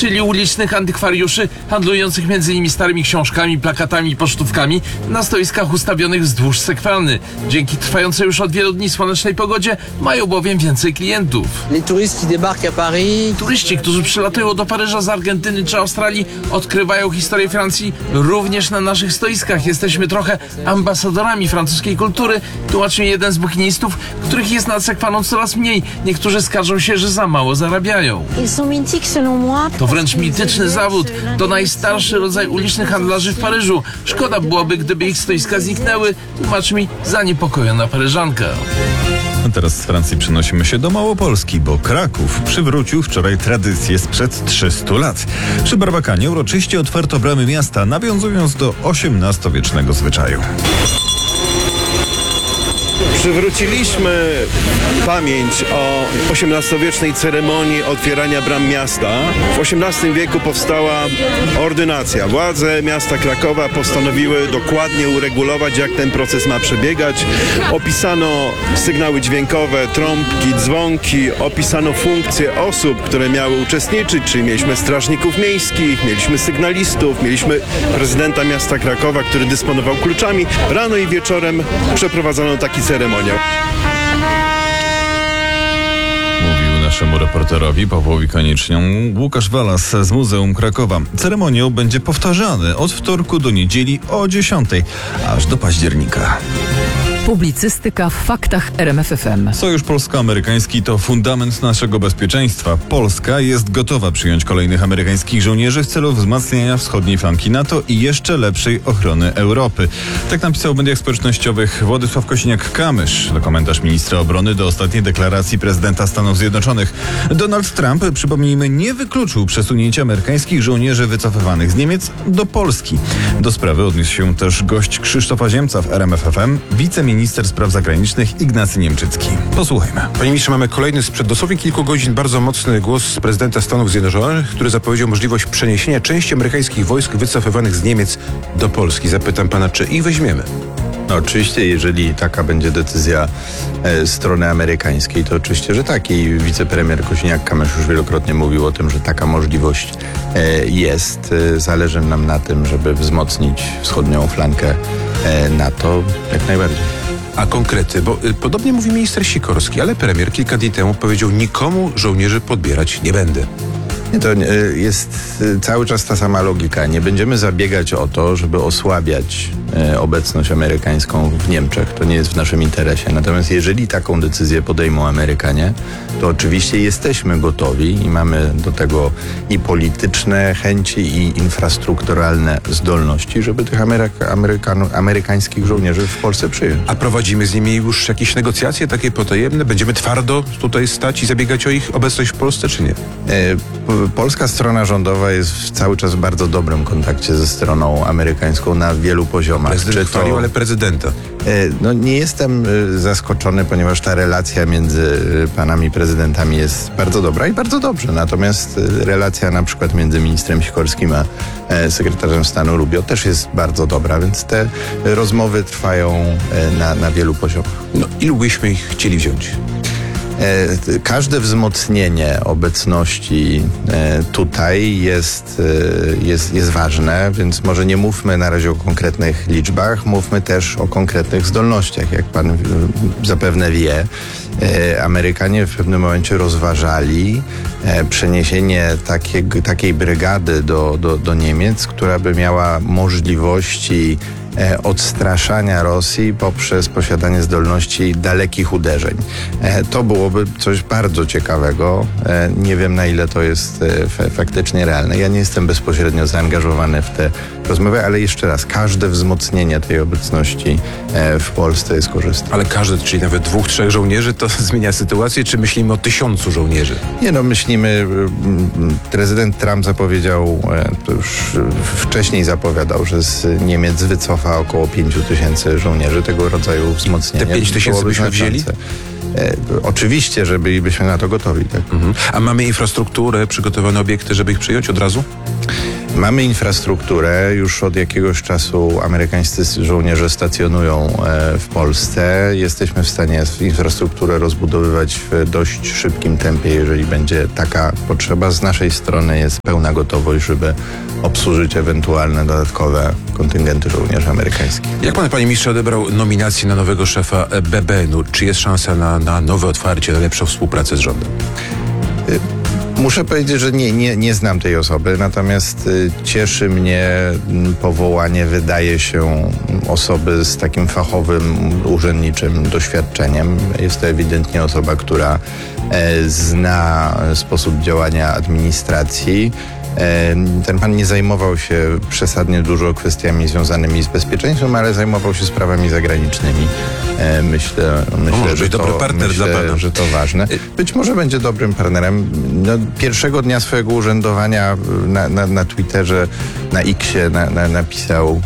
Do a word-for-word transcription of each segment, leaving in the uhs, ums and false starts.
czyli ulicznych antykwariuszy handlujących między innymi starymi książkami, plakatami i pocztówkami na stoiskach ustawionych wzdłuż Sekwany. Dzięki trwającej już od wielu dni słonecznej pogodzie mają bowiem więcej klientów. Turyści, którzy przylatują do Paryża z Argentyny czy Australii, odkrywają historię Francji również na naszych stoiskach. Jesteśmy trochę ambasadorami francuskiej kultury, tłumaczy mi jeden z bukinistów, których jest nad Sekwaną coraz mniej. Niektórzy skarżą się, że za mało zarabiają. To wręcz mityczny zawód. To najstarszy rodzaj ulicznych handlarzy w Paryżu. Szkoda byłoby, gdyby ich stoiska zniknęły, tłumaczy mi zaniepokojona Paryżanka. A teraz z Francji przenosimy się do Małopolski, bo Kraków przywrócił wczoraj tradycję sprzed trzystu lat. Przy Barbakanie uroczyście otwarto bramy miasta, nawiązując do osiemnastowiecznego zwyczaju. Przywróciliśmy pamięć o osiemnastowiecznej ceremonii otwierania bram miasta. W osiemnastym wieku powstała ordynacja. Władze miasta Krakowa postanowiły dokładnie uregulować, jak ten proces ma przebiegać. Opisano sygnały dźwiękowe, trąbki, dzwonki, opisano funkcje osób, które miały uczestniczyć, czyli mieliśmy strażników miejskich, mieliśmy sygnalistów, mieliśmy prezydenta miasta Krakowa, który dysponował kluczami. Rano i wieczorem przeprowadzono taki ceremoniał. Mówił naszemu reporterowi Pawłowi Koniecznią Łukasz Walas z Muzeum Krakowa. Ceremoniał będzie powtarzany od wtorku do niedzieli o dziesiątej, aż do października. Publicystyka w faktach R M F F M. Sojusz polsko-amerykański to fundament naszego bezpieczeństwa. Polska jest gotowa przyjąć kolejnych amerykańskich żołnierzy w celu wzmacniania wschodniej flanki NATO i jeszcze lepszej ochrony Europy. Tak napisał w mediach społecznościowych Władysław Kosiniak-Kamysz. To komentarz ministra obrony do ostatniej deklaracji prezydenta Stanów Zjednoczonych. Donald Trump, przypomnijmy, nie wykluczył przesunięcia amerykańskich żołnierzy wycofywanych z Niemiec do Polski. Do sprawy odniósł się też gość Krzysztofa Ziemca w R M F F M, wiceminister Minister Spraw Zagranicznych Ignacy Niemczycki. Posłuchajmy. Panie ministrze, mamy kolejny sprzed dosłownie kilku godzin bardzo mocny głos prezydenta Stanów Zjednoczonych, który zapowiedział możliwość przeniesienia części amerykańskich wojsk wycofywanych z Niemiec do Polski. Zapytam pana, czy ich weźmiemy? No, oczywiście, jeżeli taka będzie decyzja e, strony amerykańskiej, to oczywiście, że tak. I wicepremier Kosiniak-Kamysz już wielokrotnie mówił o tym, że taka możliwość e, jest. E, zależy nam na tym, żeby wzmocnić wschodnią flankę e, NATO jak najbardziej. A konkrety, bo y, podobnie mówi minister Sikorski, ale premier kilka dni temu powiedział: nikomu żołnierzy podbierać nie będę. Nie, to y, jest y, cały czas ta sama logika. Nie będziemy zabiegać o to, żeby osłabiać y, obecność amerykańską w Niemczech. To nie jest w naszym interesie. Natomiast jeżeli taką decyzję podejmą Amerykanie, to oczywiście jesteśmy gotowi i mamy do tego i polityczne chęci, i infrastrukturalne zdolności, żeby tych Ameryka- Amerykan- amerykańskich żołnierzy w Polsce przyjąć. A prowadzimy z nimi już jakieś negocjacje takie potajemne? Będziemy twardo tutaj stać i zabiegać o ich obecność w Polsce, czy nie? E, Polska strona rządowa jest cały czas w bardzo dobrym kontakcie ze stroną amerykańską na wielu poziomach. Prezydent Czy to, chwalił, ale prezydenta. e, no nie jestem e, zaskoczony, ponieważ ta relacja między e, panami prezydentami jest bardzo dobra i bardzo dobrze. Natomiast e, relacja na przykład między ministrem Sikorskim a e, sekretarzem stanu Rubio też jest bardzo dobra, więc te rozmowy trwają e, na, na wielu poziomach. No, ilu byśmy ich chcieli wziąć? Każde wzmocnienie obecności tutaj jest, jest, jest ważne, więc może nie mówmy na razie o konkretnych liczbach, mówmy też o konkretnych zdolnościach. Jak pan zapewne wie, Amerykanie w pewnym momencie rozważali przeniesienie takiej, takiej brygady do, do, do Niemiec, która by miała możliwości odstraszania Rosji poprzez posiadanie zdolności dalekich uderzeń. To byłoby coś bardzo ciekawego. Nie wiem, na ile to jest faktycznie realne. Ja nie jestem bezpośrednio zaangażowany w te rozmowy, ale jeszcze raz, każde wzmocnienie tej obecności w Polsce jest korzystne. Ale każdy, czyli nawet dwóch, trzech żołnierzy, to zmienia sytuację, czy myślimy o tysiącu żołnierzy? Nie no, myślimy, prezydent Trump zapowiedział, to już wcześniej zapowiadał, że z Niemiec wycofa około pięciu tysięcy żołnierzy, tego rodzaju wzmocnienia. Te pięć tysięcy byśmy wzięli? E, oczywiście, że bylibyśmy na to gotowi. Tak? Mhm. A mamy infrastrukturę, przygotowane obiekty, żeby ich przyjąć od razu? Mamy infrastrukturę, już od jakiegoś czasu amerykańscy żołnierze stacjonują e, w Polsce. Jesteśmy w stanie infrastrukturę rozbudowywać w dość szybkim tempie, jeżeli będzie taka potrzeba. Z naszej strony jest pełna gotowość, żeby obsłużyć ewentualne dodatkowe kontyngenty żołnierzy amerykańskich. Jak pan, panie ministrze, odebrał nominację na nowego szefa B B N-u? Czy jest szansa na, na nowe otwarcie, na lepszą współpracę z rządem? Muszę powiedzieć, że nie, nie, nie znam tej osoby, natomiast y, cieszy mnie m, powołanie, wydaje się, osoby z takim fachowym, urzędniczym doświadczeniem. Jest to ewidentnie osoba, która e, zna sposób działania administracji. Ten pan nie zajmował się przesadnie dużo kwestiami związanymi z bezpieczeństwem, ale zajmował się sprawami zagranicznymi. Myślę, myślę może że, być to, dobry partner myślę dla pana. że to ważne. Być może będzie dobrym partnerem. No, pierwszego dnia swojego urzędowania na, na, na Twitterze, na Xie na, na, napisał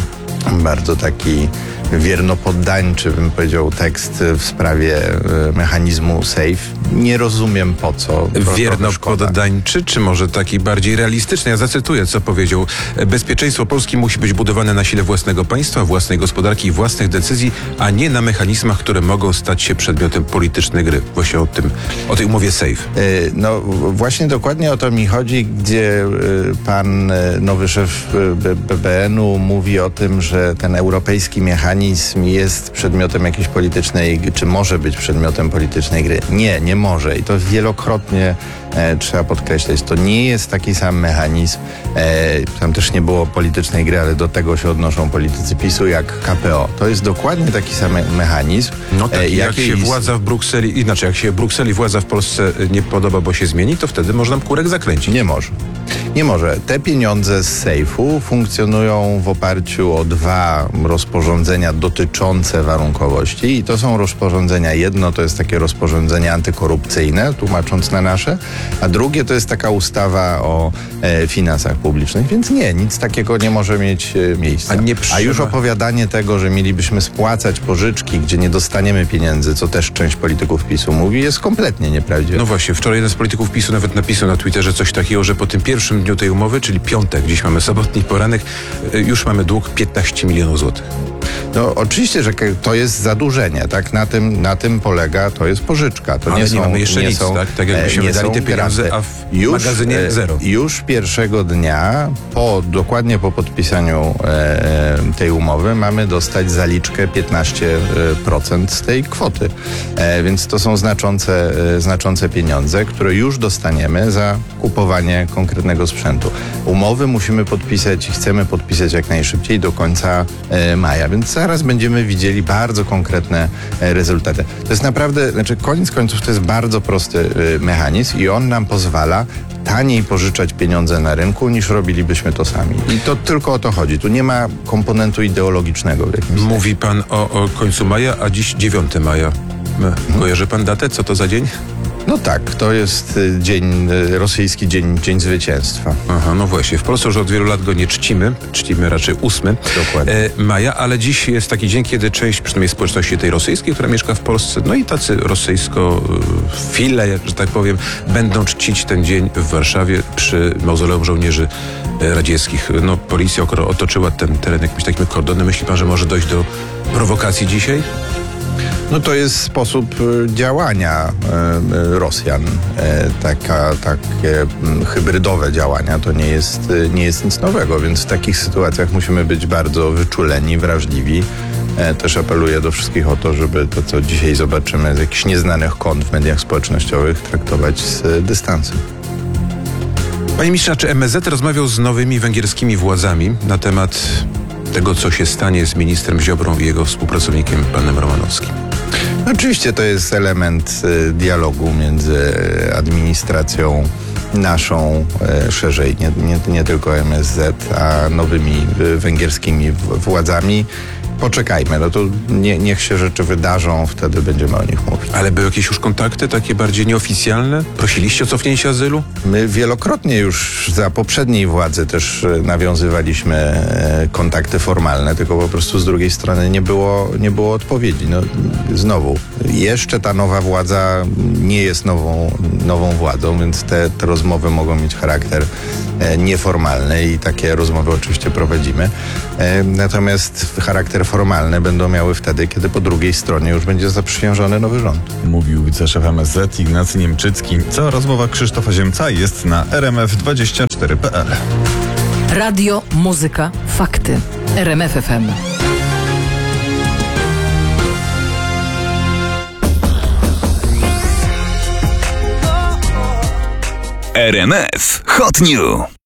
mm, bardzo taki wiernopoddańczy, bym powiedział, tekst w sprawie e, mechanizmu SAFE. Nie rozumiem po co. Wiernopoddańczy, czy może taki bardziej realistyczny? Ja zacytuję, co powiedział. Bezpieczeństwo Polski musi być budowane na sile własnego państwa, własnej gospodarki i własnych decyzji, a nie na mechanizmach, które mogą stać się przedmiotem politycznej gry. Właśnie o tym, o tej umowie SAFE. E, no właśnie dokładnie o to mi chodzi, gdzie e, pan e, nowy szef B B N-u mówi o tym, że ten europejski mechanizm jest przedmiotem jakiejś politycznej, czy może być przedmiotem politycznej gry. Nie, nie może i to wielokrotnie e, trzeba podkreślać. To nie jest taki sam mechanizm. E, tam też nie było politycznej gry, ale do tego się odnoszą politycy PiSu jak K P O. To jest dokładnie taki sam mechanizm. No tak, e, jak się ist... władza w Brukseli, inaczej, jak się Brukseli władza w Polsce nie podoba, bo się zmieni, to wtedy można kurek zakręcić. Nie może. Nie może. Te pieniądze z sejfu funkcjonują w oparciu o dwa rozporządzenia dotyczące warunkowości i to są rozporządzenia. Jedno to jest takie rozporządzenie antykorupcyjne, tłumacząc na nasze, a drugie to jest taka ustawa o e, finansach publicznych, więc nie, nic takiego nie może mieć e, miejsca. A, nie a przyma... już opowiadanie tego, że mielibyśmy spłacać pożyczki, gdzie nie dostaniemy pieniędzy, co też część polityków PiSu mówi, jest kompletnie nieprawdziwe. No właśnie, wczoraj jeden z polityków PiSu nawet napisał na Twitterze coś takiego, że po tym pierwszym dniu tej umowy, czyli piątek, dziś mamy sobotni poranek, już mamy dług piętnaście milionów złotych. No oczywiście, że to jest zadłużenie, tak? Na tym, na tym polega, to jest pożyczka. To Ale nie, nie są, mamy jeszcze nie nic, są, tak? Tak jakby się nie wydali są te pieniądze, granty. a w magazynie e, zero. Już pierwszego dnia, po, dokładnie po podpisaniu e, tej umowy, mamy dostać zaliczkę piętnaście procent z tej kwoty. E, więc to są znaczące, e, znaczące pieniądze, które już dostaniemy za kupowanie konkretnego sprzętu. Umowy musimy podpisać i chcemy podpisać jak najszybciej do końca e, maja, więc zaraz będziemy widzieli bardzo konkretne e, rezultaty. To jest naprawdę, znaczy koniec końców to jest bardzo prosty e, mechanizm i on nam pozwala taniej pożyczać pieniądze na rynku, niż robilibyśmy to sami. I to tylko o to chodzi. Tu nie ma komponentu ideologicznego w jakimś Mówi pan o, o końcu maja, a dziś dziewiątego maja. Kojarzy pan datę? Co to za dzień? No tak, to jest y, dzień, y, rosyjski dzień, dzień zwycięstwa. Aha, no właśnie. W Polsce już od wielu lat go nie czcimy. Czcimy raczej ósmy Dokładnie. e, maja, ale dziś jest taki dzień, kiedy część, przynajmniej społeczności tej rosyjskiej, która mieszka w Polsce, no i tacy rosyjsko-file, że tak powiem, będą czcić ten dzień w Warszawie przy mauzoleum żołnierzy e, radzieckich. No, policja otoczyła ten teren jakimś takim kordonem. Myśli pan, że może dojść do prowokacji dzisiaj? No to jest sposób y, działania y, y, Rosjan. Y, taka, takie y, hybrydowe działania to nie jest, y, nie jest nic nowego, więc w takich sytuacjach musimy być bardzo wyczuleni, wrażliwi. Y, też apeluję do wszystkich o to, żeby to, co dzisiaj zobaczymy z jakichś nieznanych kont w mediach społecznościowych, traktować z y, dystansem. Panie ministrze, czy M S Z rozmawiał z nowymi węgierskimi władzami na temat tego, co się stanie z ministrem Ziobrą i jego współpracownikiem, panem Romanowskim? Oczywiście to jest element y, dialogu między administracją naszą, y, szerzej, nie, nie, nie tylko M S Z, a nowymi y, węgierskimi w, władzami. Poczekajmy, no to nie, niech się rzeczy wydarzą, wtedy będziemy o nich mówić. Ale były jakieś już kontakty, takie bardziej nieoficjalne? Prosiliście o cofnięcie azylu? My wielokrotnie już za poprzedniej władzy też y, nawiązywaliśmy e, kontakty formalne, tylko po prostu z drugiej strony nie było, nie było odpowiedzi. No, znowu, jeszcze ta nowa władza nie jest nową, nową władzą, więc te, te rozmowy mogą mieć charakter e, nieformalny i takie rozmowy oczywiście prowadzimy. E, natomiast charakter formalny będą miały wtedy, kiedy po drugiej stronie już będzie zaprzysiężony nowy rząd. Mówił wiceszef M S Z Ignacy Niemczycki. Cała rozmowa Krzysztofa Ziemca jest na r m f dwadzieścia cztery kropka p l. Radio, muzyka, fakty. R M F F M. R M F Hot New.